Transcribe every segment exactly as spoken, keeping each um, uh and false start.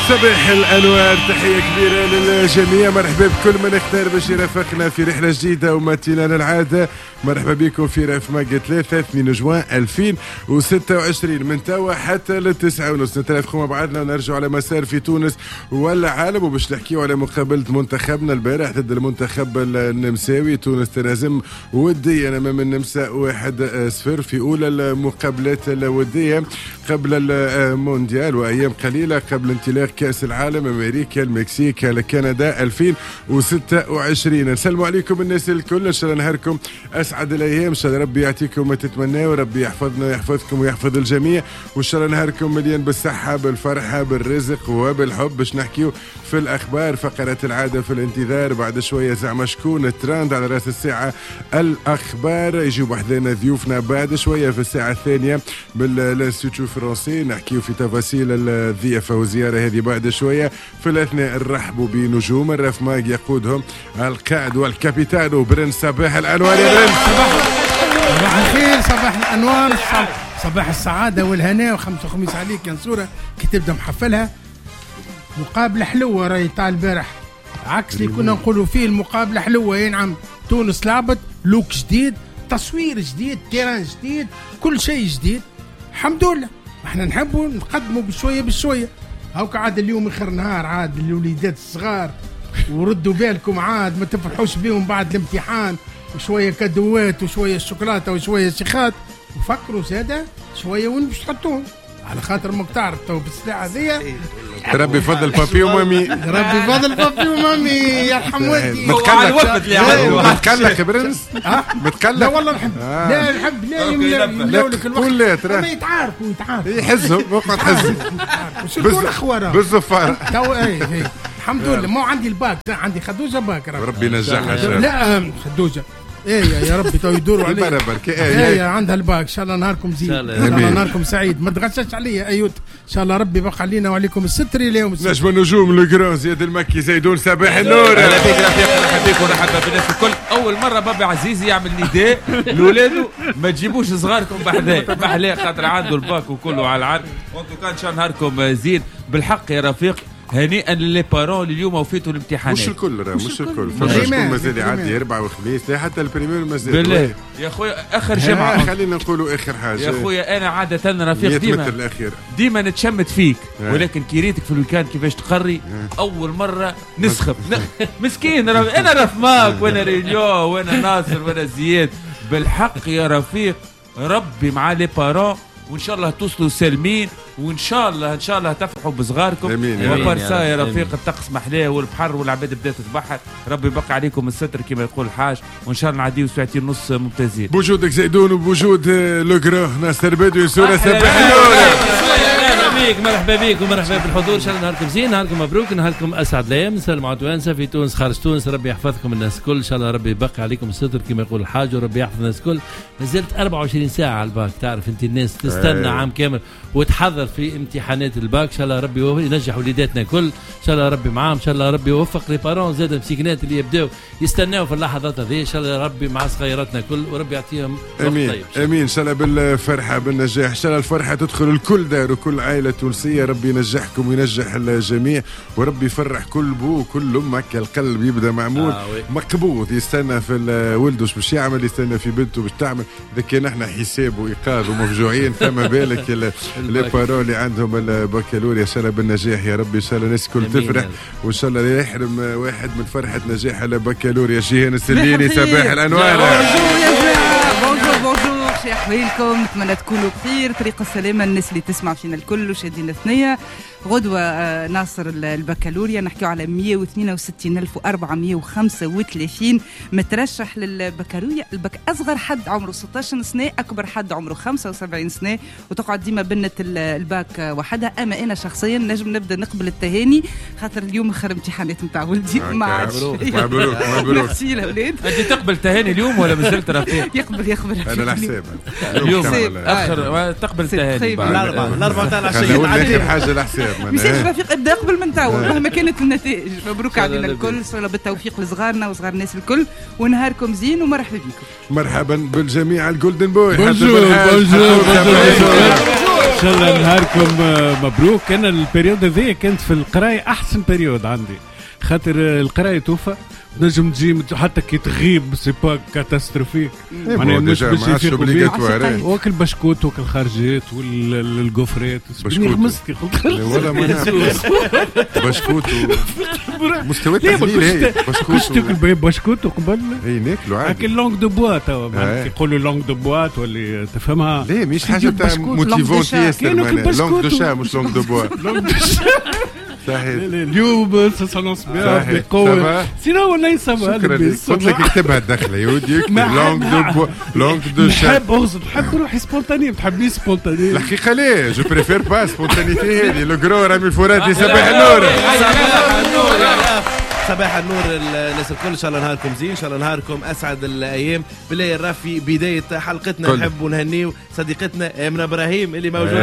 صباح الأنوار، تحية كبيرة للجميع. مرحبا بكل من اختار باش يرافقنا في رحلة جديدة وماتينال العادة. مرحبا بكم في راف ماجا ثلاثة اثنين جوان ألفين وستة وعشرين من توا حتى للتسعة ونص نترافقوا مع بعضنا ونرجعوا على مسار في تونس والعالم، وباش نحكيوا على مقابلة منتخبنا البارح ضد المنتخب النمساوي. تونس تنهزم وديا امام النمسا واحد صفر في اولى المقابلات الودية قبل المونديال، وايام قليلة قبل انطلاق كأس العالم أمريكا المكسيك كندا ألفين وستة وعشرين. نسلم عليكم الناس الكل، إن شاء الله نهاركم أسعد الأيام، إن شاء الله ربي يعطيكم ما تتمناه وربي يحفظنا ويحفظكم ويحفظ الجميع، وإن شاء الله نهاركم مليان بالصحة بالفرحة بالرزق وبالحب. باش نحكيو في الأخبار فقرة العادة في الانتظار، بعد شوية زعما شكون التراند على رأس الساعة الأخبار، يجيو بحذنا ضيوفنا بعد شوية في الساعة الثانية بالانستيتيو فرنسي، نحكيو في تفاصيل الضيافة والزيارة هذه بعد شوية. في الأثناء نرحبوا بنجوم الراف ماج يقودهم القائد والكابيتان برنس. صباح الأنوار يا برنس. صباح الخير، صباح الأنوار، صباح السعادة والهناء، وخمسة وخميس عليك يا نصورة كي تبدأ محفلها. مقابلة حلوة راهي تاع البارح، عكس اللي كنا نقولوا فيه المقابلة حلوة. ينعم تونس لعبت لوك جديد، تصوير جديد، تيران جديد، كل شيء جديد. الحمد لله احنا نحبوا نقدموا بشوية بشوية. هاوك عاد اليوم اخر نهار، عاد الوليدات الصغار وردوا بالكم، عاد ما تفرحوش بيهم بعد الامتحان، وشويه كادوات وشويه الشوكولاته وشويه شيخات، وفكروا زاده شويه وين باش تحطوهم، على خاطر ماك تعرف تو بالساعه هذيا. ربي يفضل بابي ومامي، ربي يفضل بابي ومامي يرحم والدي. متقلق متقلق يا برنس، متقلق. لا والله نحب، لا نحب، لا يملاو لك الوقت، ما يتعاركوا يتعاركوا يحزهم وقعد حزهم وشكون اخواره بالزفاره تو. اي الحمد لله، ما عندي الباك، عندي خدوجه باك، ربي ينجحها. لا خدوجه ايه يا ربي تو يدوروا عليا بركة. ايه عندها الباك. ان شاء الله نهاركم زين، ان شاء الله نهاركم سعيد، ما تغشش عليا ايوت. ان شاء الله ربي بقى علينا وعليكم الستر اليوم. نجم النجوم لو زياد المكي زيدون. صباح النور. اهلا بك رفيق، مرحبا بك ورحبا بالناس الكل. اول مره بابي عزيزي يعمل نداء لاولادو ما تجيبوش صغاركم بحذاه بحلاه، خاطر عنده الباك وكله على العرض. وانتم كان شان نهاركم زين بالحق يا رفيق. هنيئا للي بارون اليوم وفيتوا الامتحانات. مش الكل راه، مش الكل، فما شكون مازال يعدي اربعة وخميس، لا حتى البريمير مازال. بالله يا خويا اخر جمعه خلينا نقولوا اخر حاجه يا خويا. انا عاده رفيق ديما ديما نتشمت فيك، ولكن كي ريتك في الويكاند كيفاش تقري اول مره نسخب مسكين. انا رفماك وانا ريليو وانا ناصر وانا زياد. بالحق يا رفيق ربي مع لي بارون، وان شاء الله توصلوا سالمين، وان شاء الله ان شاء الله تفرحوا بصغاركم. وبرسا يا رفيق الطقس محلاه والبحر والعباد بدات تتبحر، ربي يبقى عليكم الستر كما يقول الحاج، وان شاء الله نعديو ساعتين نص ممتازين بوجودك زيدون وبوجود لو كرو ناصر بدوي سوره. صباح النور. بيك، مرحبا بيك ومرحبا بالحضور. ان شاء الله نهاركم زين، نهاركم مبروك، نهاركم اسعد الايام. نسلم على توانسه في تونس خارج تونس، ربي يحفظكم الناس الكل. ان شاء الله ربي يبقى عليكم الستر كما يقول الحاج، وربي يحفظ الناس الكل. نزلت أربعة وعشرين ساعه على الباك، تعرف انت الناس تستنى عام كامل وتحضر في امتحانات الباك. ان شاء الله ربي ينجح وليداتنا الكل، ان شاء الله ربي معاهم، ان شاء الله ربي يوفق لي بارون زاد مسكينات اللي يبداو يستناو في اللحظات هذه. ان شاء الله ربي مع صغيراتنا الكل، وربي يعطيهم وقت امين طيب. امين ان شاء الله بالفرحه بالنجاح. ان شاء الله الفرحه تدخل الكل دار وكل عائله تونسيه. ربي ينجحكم وينجح الجميع، وربي يفرح كل بو وكل امك. القلب يبدا معمول آه مقبوض، يستنى في ولده باش يعمل، يستنى في بنته باش تعمل. اذا كان احنا حساب وايقاظ ومفجوعين فما بالك لي بارون اللي عندهم البكالوريا. ان شاء الله بالنجاح يا ربي، ان شاء الله الناس الكل تفرح، وان شاء الله لا يحرم واحد من فرحه نجاح البكالوريا. جيهان السليني صباح الانوار. بونجور بونجور، شي احوالكم؟ نتمنى تكونوا بخير. طريق السلامه الناس اللي تسمع فينا الكل وشادين الثنيه. غدوه آه ناصر البكالوريا، نحكيو على مية واثنين وستين ألف وأربعمية وخمسة وثلاثين مترشح للبكالوريا. البك اصغر حد عمره ستة عشر سنه، اكبر حد عمره خمسة وسبعين سنه، وتقعد ديما بنه الباك وحدها. اما انا شخصيا نجم نبدا نقبل التهاني، خاطر اليوم اخر امتحانات نتاع ولدي. ما عادش. مبروك مبروك. ميرسي الاولاد. انت تقبل تهاني اليوم ولا مازلت رفيق؟ يقبل يقبل انا الحساب اليوم اخر تقبل تهاني الاربعه الاربعه تاع العشيه. خلينا اخر حاجه الحساب. مش رفيق ابدا قبل من تو مهما كانت النتائج. مبروك علينا الكل، ان شاء الله بالتوفيق لصغارنا وصغار الناس الكل، ونهاركم زين ومرحبا بكم. مرحبا بالجميع. الجولدن بوي. بونجور بونجور. ان شاء الله نهاركم مبروك. انا البريود هذه كانت في القرايه احسن بريود عندي، خاطر القرايه توفى نجم تجي حتى كي تغيب سي با كاتاستروفيك، معناها مش باش اوبليغاتوار. وكل بشكوت وكل خارجات والقفرات بشكوت غمست كي قلت ولا ما بشكوت مستوى التحليل هي بشكوت كنت تاكل بشكوت وقبل اي ناكلوا عادي هاك اللونغ دو بوا توا يقولوا لونغ دو بوا تولي تفهمها. لا مش حاجه تاع موتيفونت ياسر، لونغ دو شا مش لونغ دو بوا. صحيح اليوم سانونس بيان بقوه سينو ولا يسمى قلت لك اكتبها الدخله يا ودي اكتب لونغ دو بوا لونغ دو شا. نحب اغزر نحب روحي سبونتاني، ما تحبنيش سبونتاني الحقيقه لا جو بريفير با سبونتانيتي هذه لو جرو رامي الفراتي. صباح النور صباح النور الناس الكل، ان شاء الله نهاركم زين، ان شاء الله نهاركم اسعد الايام. بالله الرا في بدايه حلقتنا نحب نهنيو صديقتنا امنه ابراهيم اللي موجوده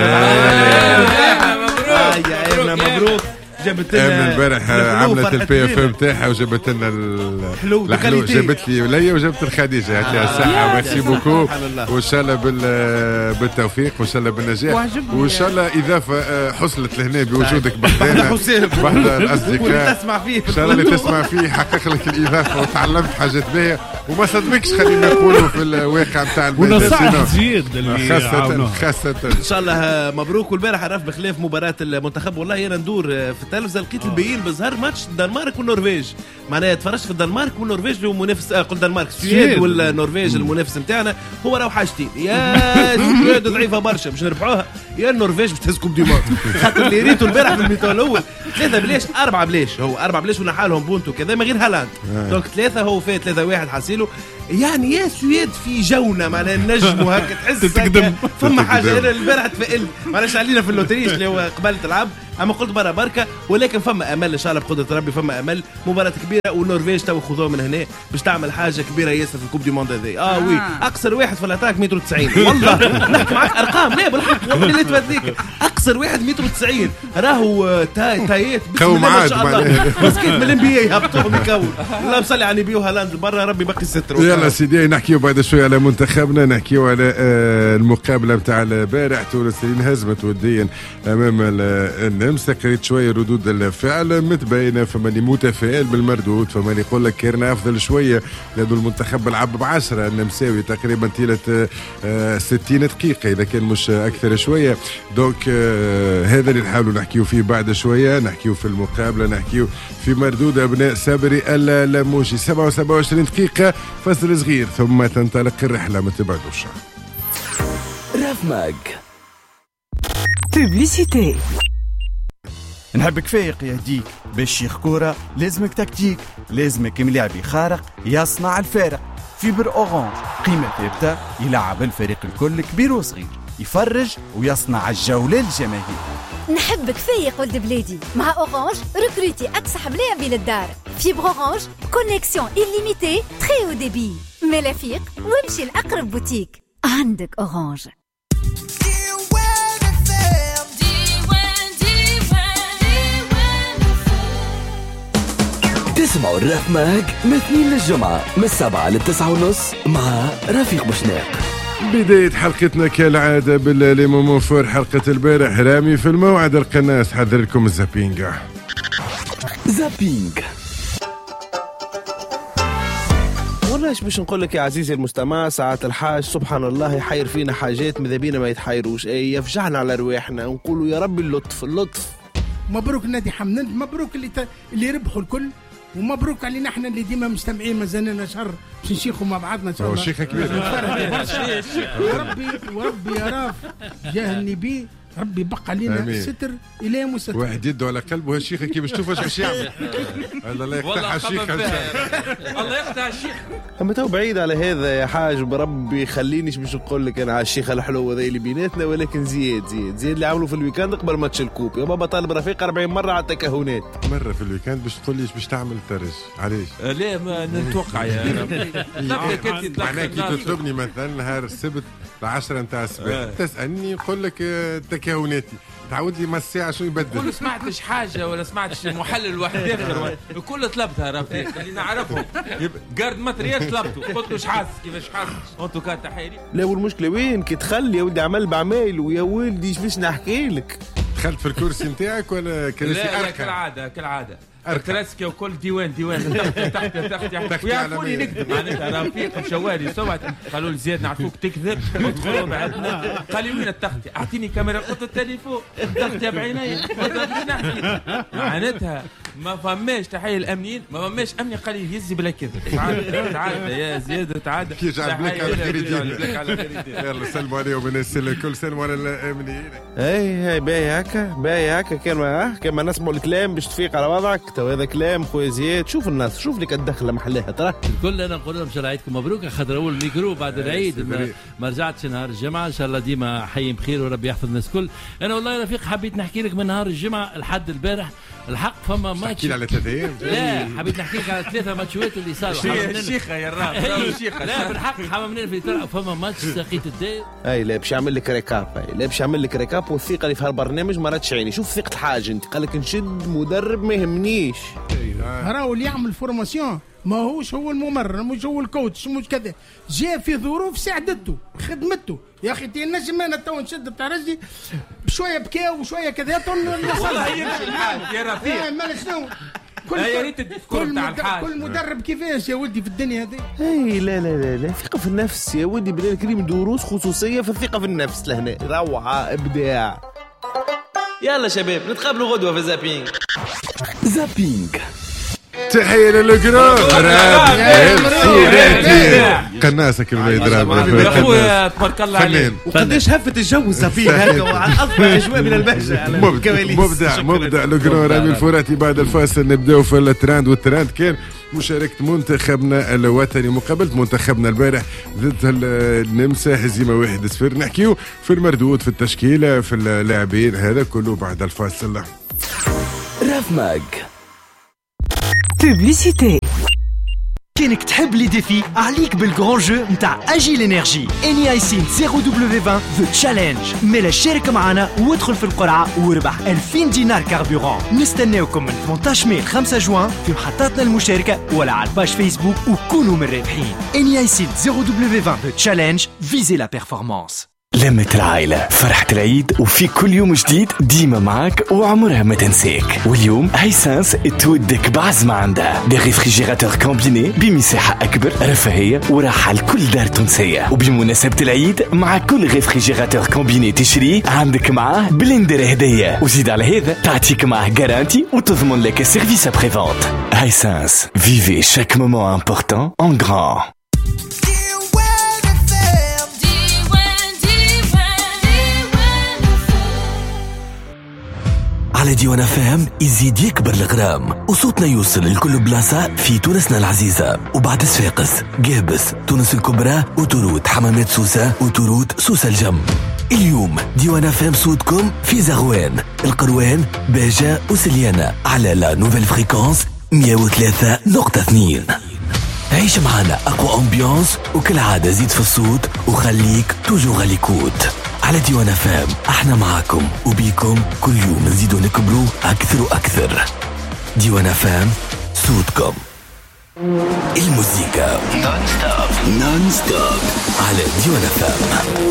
معنا. يا امنه مبروك، جابت لنا من البارح عملت البي اف ام تاعها وجابت لنا الحلو، جابت لي وليا وجابت الخديجه. يعطيها الصحه ميرسي بوكو، وان شاء الله بالتوفيق وان شاء الله بالنجاح، وان شاء الله اضافه حصلت لهنا بوجودك بحدنا بحد الاصدقاء تسمع فيه ان شاء الله اللي تسمع فيه حقق لك الاضافه وتعلمت حاجات باهيه وما صدمكش خلينا نقولوا في الواقع نتاع البلد. ونصائح زيد خاصه خاصه ان شاء الله مبروك. والبارح عرف بخلاف مباراه المنتخب والله انا ندور في التلفزه لقيت البيين بظهر ماتش الدنمارك والنرويج، معناها تفرجت في الدنمارك والنرويج اللي هو منافس قل الدنمارك السويد والنرويج المنافس نتاعنا هو راهو حاجتين، يا السويد ضعيفه برشا باش نربحوها، يا النرويج باش تهزكم ديما. خاطر اللي ريتو البارح في الميتون الاول ثلاثه بلاش أربعة بلاش، هو أربعة بلاش ونحالهم بونتو كذا من غير هالاند، دونك ثلاثه هو فات ثلاثة واحد حاسيلو. يعني يا سويد في جونا معناها النجم هكا تحس فما حاجه. انا البارح تفائلت معلش علينا في اللوتريش اللي هو قبل تلعب، اما قلت برا بركه، ولكن فما امل ان شاء الله بقدره ربي، فما امل. مباراه كبيره والنرويج تو خذوه من هنا باش تعمل حاجه كبيره ياسر في الكوب دي موند هذي. اه وي اقصر واحد في الاتاك متر وتسعين والله نحكي معك ارقام لا بالحق والله اللي توديك اقصر واحد متر وتسعين راهو تاي تايات بسم الله ما شاء الله مسكين من الانبياء يهبطوهم يكون. الله صلي على نبيه هالاند برا ربي بقي الستر. يلا سيدي نحكيو بعد شويه على منتخبنا، نحكيو على المقابله نتاع البارح تونس اللي انهزمت وديا امام النمسا. قريت شويه ردود الفعل متباينه، فما اللي متفائل بالمردود، فما اللي يقول لك كيرنا افضل شويه لانه المنتخب لعب بعشرة، النمساوي تقريبا طيله ستين دقيقه اذا كان مش اكثر شويه. دونك هذا اللي نحاولوا نحكيو فيه بعد شويه، نحكيو في المقابله، نحكيو في مردود ابناء صابري اللاموشي. سبعة وسبعة وعشرين دقيقه فصل صغير ثم تنطلق الرحله، ما تبعدوش. راف ماج بوبليسيتي. نحبك فايق يهديك باش يخ كورة لازمك تكتيك، لازمك ملاعبي خارق يصنع الفارق. فيبر أورانج قيمة ثابتة يلعب الفريق الكل كبير وصغير، يفرج ويصنع الجولة للجماهير. نحبك فايق ولد بلادي، مع أورانج ريكروتي أقصى ملاعبي للدار. فيبر أورانج كونيكسيون إليميتي تري أو ديبي. ملافيق وامشي لأقرب بوتيك. عندك أورانج. تسمعوا الراف ماج من اثنين للجمعة من السبعة للتسعة ونص مع رفيق بوشناق. بداية حلقتنا كالعادة باللي مومون فور حلقة البارح رامي في الموعد القناص حضر لكم الزابينج. زابينج والله ايش باش نقول لك يا عزيزي المستمع، ساعات الحاج سبحان الله يحير فينا حاجات ماذا بينا ما يتحيروش، اي يفجعنا على رواحنا ونقولوا يا ربي اللطف اللطف. مبروك نادي حمد، مبروك اللي ت... اللي ربحوا الكل، ومبروك علينا احنا اللي ديما مستمعين مازالنا شهر باش نشيخوا مع بعضنا ان شاء الله. شيخه كبيره وربي وربي يا راف جاه النبي ربي بقى علينا ستر الى يوم ستر. واحد يده على قلبه هالشيخه كي باش تشوف اش باش يعمل. الله يقطع الشيخ الله يقطع الشيخ. اما تو بعيد على هذا يا حاج، بربي خلينيش باش نقول لك انا على الشيخه الحلوه ذي اللي بيناتنا، ولكن زياد زياد زياد اللي عملوا في الويكاند قبل ماتش الكوب. يا بابا طالب رفيق أربعين مره على التكهنات. مره في الويكاند باش تقول لي باش تعمل ترج علاش؟ لا ما نتوقع يا ربي. معناها كي تطلبني مثلا نهار السبت العشرة نتاع الصباح تسالني نقول لك هكا وناتي تعود لي ما الساعه شو يبدل كل سمعتش حاجه ولا سمعتش محلل واحد اخر الكل طلبتها رفيق اللي نعرفهم قرد ماتريال طلبته قلت له اش حاسس كيفاش حاسس انتو كانت تحيري. لا والمشكله وين كي تخلي يا ولدي عمل بعمايل ويا ولدي ايش نحكي لك. دخلت في الكرسي نتاعك ولا كرسي لا, أركع؟ لا كالعاده كالعاده كراسكي وكل ديوان ديوان تحت تحت تحت ويعرفوني نكذب معناتها رفيق مشواري سوت قالوا لي زياد نعرفوك تكذب ادخلوا بعدنا قال لي وين التختي اعطيني كاميرا قلت التليفون التختي بعيني قلت نحكي معناتها ما فماش تحيه الامنيين ما فماش امني قال لي يزي بلا كذب تعال تعال يا زياد تعال كي جعل بلاك على خير يلا سلموا عليهم الناس الكل سلموا على الامنيين. اي هاي باهي هكا باهي هكا كان كما نسمعوا الكلام باش تفيق على وضعك. تو هذا كلام خويا زياد. شوف الناس شوف لك الدخله محلها ترى الكل. انا نقول لهم ان شاء الله عيدكم مبروك خاطر اول ميكرو بعد العيد ما, ما رجعتش نهار الجمعه ان شاء الله ديما حي بخير وربي يحفظ الناس الكل. انا والله يا رفيق حبيت نحكي لك من نهار الجمعه لحد البارح الحق فما ماتش نحكي على ثلاثة ايام لا حبيت نحكي لك على ثلاثه ماتشات اللي صاروا الشيخه يا الراب الشيخه لا بالحق حمامنا في ترى فما ماتش سقيت الدير. اي لا باش يعمل لك ريكاب لا باش يعمل لك ريكاب والثقه اللي في هالبرنامج ما راتش عيني. شوف ثقه الحاج انت قال لك نشد مدرب ما يهمنيش راهو اللي يعمل فورماسيون ما هوش هو الممرر مش هو الكوتش مش كذا جاء في ظروف ساعدته خدمته يا اخي تنجم انا تو نشد بتاع رجلي بشويه بكاو وشويه كذا والله يمشي الحال يا رفيق ما شنو كل يا ريت كل, مدرب كل مدرب كيفاش يا ولدي في الدنيا هذه. اي لا لا لا لا ثقه في النفس يا ولدي بالله الكريم دروس خصوصيه في الثقه في النفس لهنا روعه ابداع. يلا شباب نتقابلوا غدوه في زابينج. زابينج تحية للجروب قناصك الوليد رابع يا اخويا تبارك الله عليك. وقداش هفت الجو زفير هكا وعلى اصبع اجواء من البهجه مبدع مبدع الجروب رامي الفراتي. بعد الفاصل نبداو في التراند والتراند كان مشاركة منتخبنا الوطني مقابلة منتخبنا البارح ضد النمسا هزيمة واحد صفر. نحكيو في المردود في التشكيلة في اللاعبين هذا كله بعد الفاصل. راف ماج بوبليسيتي. كانك تحب لي ديفي عليك بالجران جو نتاع اجي انرجي اني اي سين صفر دبليو عشرين ذا تشالنج. ميلا شارك معنا وادخل في القرعه واربح ألفين دينار كاربوران. نستناوكم من ثمانية عشر ماي خمسة جوان في محطاتنا المشاركه ولا على الباج فيسبوك وكونوا من الرابحين. اني اي سين صفر دبليو عشرين ذا تشالنج فيزي لا بيرفورمانس. لمة العائلة فرحة العيد وفي كل يوم جديد ديما معك وعمرها ما تنساك. واليوم هايسنس تودك بعزمة عندها دي ريفريجيراتور كومبيني بمساحة أكبر رفاهية وراحة لكل دار تونسية. وبمناسبة العيد مع كل ريفريجيراتور كومبيني تشري عندك معاه بلندر هدية وزيد على هذا تعطيك معاه جارانتي وتضمن لك سيرفيس ابري فونت. هايسنس فيفي شاك مومون امبورتون ان غران. على ديوان فهم يزيد يكبر الغرام وصوتنا يوصل لكل بلاصة في تونسنا العزيزة وبعد صفاقس قابس تونس الكبرى وتروت حمامات سوسة وتروت سوسة الجم. اليوم ديوان فهم صوتكم في زغوان القروان باجة وسليانة على لا نوفيل فريكونس مية وثلاثة نقطة اثنين. عيش معنا أقوى أمبيانس وكل عادة زيد في الصوت وخليك توجو غاليكوت. على ديوان فام احنا معاكم وبيكم كل يوم نزيدو نكبروا أكثر وأكثر. ديوان فام صوتكم الموسيقى نون ستوب نون ستوب على ديوان فام.